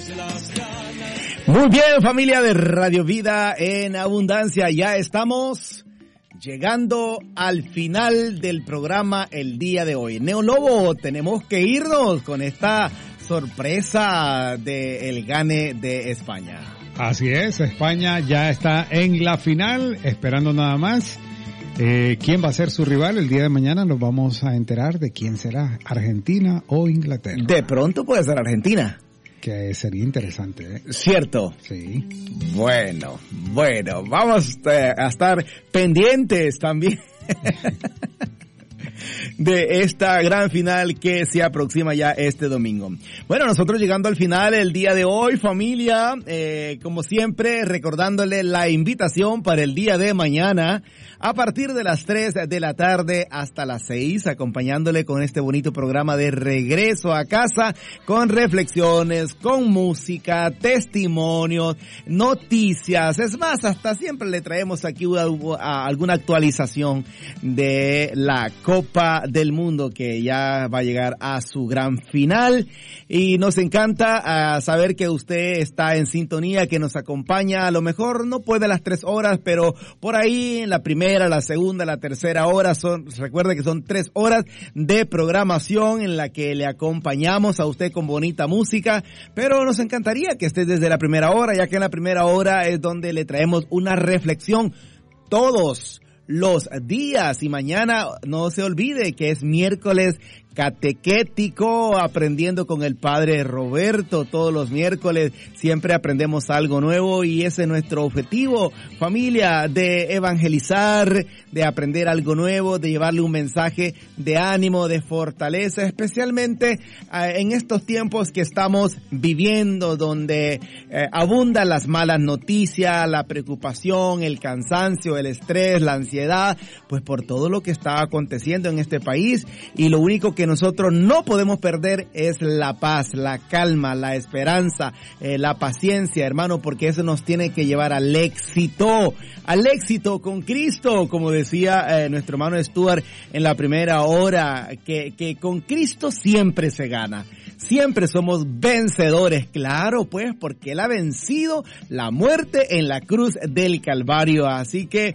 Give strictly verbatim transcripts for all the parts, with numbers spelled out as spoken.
Muy bien, familia de Radio Vida en Abundancia, ya estamos llegando al final del programa el día de hoy. Neolobo, tenemos que irnos con esta sorpresa del Gane de España. Así es, España ya está en la final, esperando nada más. Eh, ¿Quién va a ser su rival? El día de mañana nos vamos a enterar de quién será, Argentina o Inglaterra. De pronto puede ser Argentina. Que sería interesante, ¿eh? ¿Cierto? Sí. Bueno, bueno, vamos eh, a estar pendientes también de esta gran final que se aproxima ya este domingo. Bueno, nosotros llegando al final el día de hoy, familia, eh, como siempre, recordándole la invitación para el día de mañana, a partir de las tres de la tarde hasta las seis, acompañándole con este bonito programa de regreso a casa, con reflexiones, con música, testimonios, noticias. Es más, hasta siempre le traemos aquí una, una, alguna actualización de la Copa del Mundo, que ya va a llegar a su gran final. Y nos encanta uh, saber que usted está en sintonía, que nos acompaña. A lo mejor no puede las tres horas, pero por ahí en la primera, la segunda, la tercera hora, son, recuerde que son tres horas de programación en la que le acompañamos a usted con bonita música. Pero nos encantaría que esté desde la primera hora, ya que en la primera hora es donde le traemos una reflexión todos los días. Y mañana no se olvide que es miércoles catequético, aprendiendo con el Padre Roberto. Todos los miércoles siempre aprendemos algo nuevo y ese es nuestro objetivo, familia, de evangelizar, de aprender algo nuevo, de llevarle un mensaje de ánimo, de fortaleza, especialmente eh, en estos tiempos que estamos viviendo, donde eh, abundan las malas noticias, la preocupación, el cansancio, el estrés, la ansiedad, pues por todo lo que está aconteciendo en este país. Y lo único que que nosotros no podemos perder es la paz, la calma, la esperanza, eh, la paciencia, hermano, porque eso nos tiene que llevar al éxito, al éxito con Cristo, como decía eh, nuestro hermano Stuart en la primera hora, que, que con Cristo siempre se gana. Siempre somos vencedores, claro, pues, porque Él ha vencido la muerte en la cruz del Calvario. Así que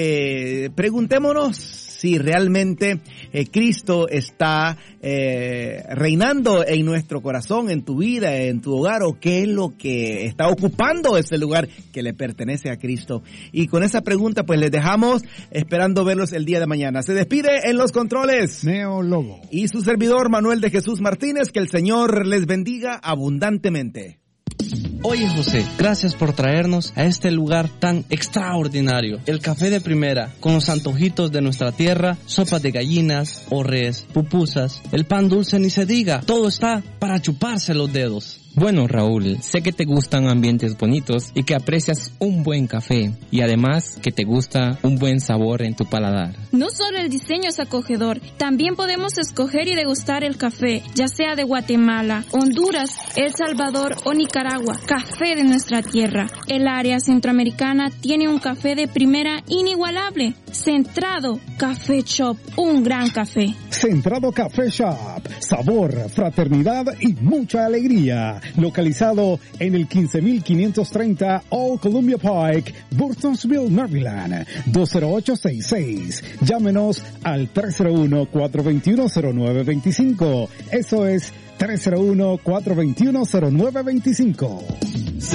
eh, preguntémonos si realmente eh, Cristo está eh, reinando en nuestro corazón, en tu vida, en tu hogar, o qué es lo que está ocupando ese lugar que le pertenece a Cristo. Y con esa pregunta pues les dejamos esperando verlos el día de mañana. Se despide en los controles Neolobo y su servidor Manuel de Jesús Martínez. Que el Señor les bendiga abundantemente. Oye José, gracias por traernos a este lugar tan extraordinario. El café de primera, con los antojitos de nuestra tierra, sopas de gallinas, orres, pupusas, el pan dulce ni se diga, todo está para chuparse los dedos. Bueno, Raúl, sé que te gustan ambientes bonitos y que aprecias un buen café y además que te gusta un buen sabor en tu paladar. No solo el diseño es acogedor, también podemos escoger y degustar el café, ya sea de Guatemala, Honduras, El Salvador o Nicaragua, café de nuestra tierra. El área centroamericana tiene un café de primera inigualable. Centrado Café Shop, un gran café. Centrado Café Shop, sabor, fraternidad y mucha alegría. Localizado en el quince mil quinientos treinta Old Columbia Pike, Burtonsville, Maryland, dos cero ocho seis seis. Llámenos al tres cero uno, cuatro dos uno, cero nueve dos cinco. Eso es tres cero uno, cuatro dos uno, cero nueve dos cinco.